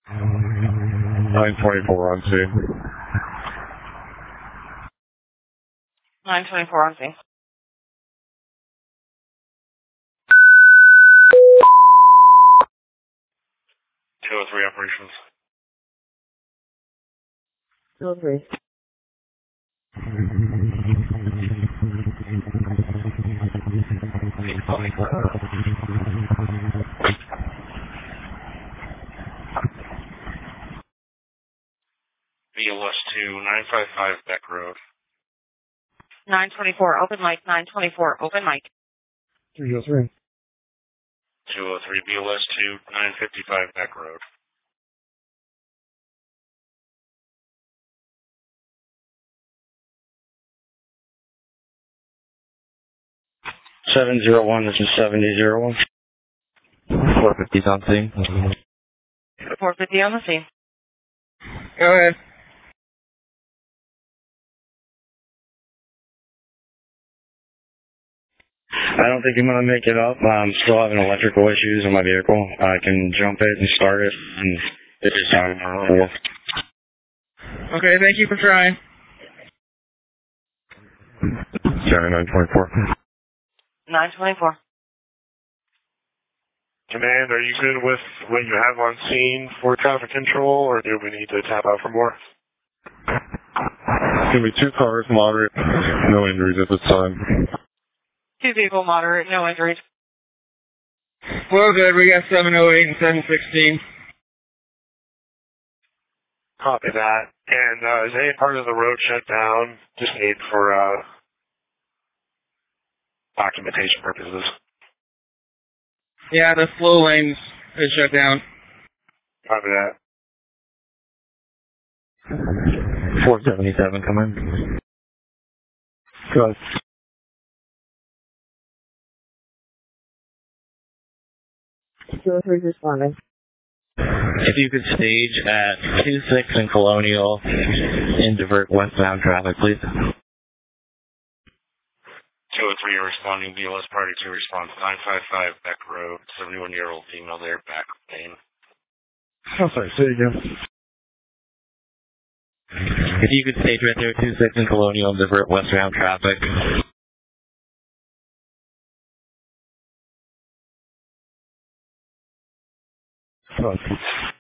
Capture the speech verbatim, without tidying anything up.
nine twenty-four on scene. nine twenty-four on scene. two oh three operations. two oh three. B L S two, nine five five Beck Road. nine twenty-four, open mic, nine twenty-four, open mic. three oh three. two oh three B L S two, nine fifty-five Beck Road. seven zero one, this is seventy zero one. four fifty's on scene. four fifty on the scene. Go ahead. I don't think I'm going to make it up. I'm still having electrical issues in my vehicle. I can jump it and start it, and it just sounded normal. Okay, thank you for trying. County nine twenty-four. nine twenty-four. Command, are you good with what you have on scene for traffic control, or do we need to tap out for more? It's going to be two cars, moderate, no injuries at this time. Two people, moderate, no injuries. Well, good. We got seven oh eight and seven sixteen. Copy that. And uh, is any part of the road shut down? Just need for uh, documentation purposes. Yeah, the slow lanes is shut down. Copy that. four seventy-seven, come in. Good. two oh three responding. If you could stage at two six in Colonial and divert westbound traffic, please. two oh three, you're responding. B L S Party two response. nine five five Beck Road. seventy-one-year-old female there, back pain. Oh, sorry, say it again. If you could stage right there, two six in Colonial and divert westbound traffic. Oh,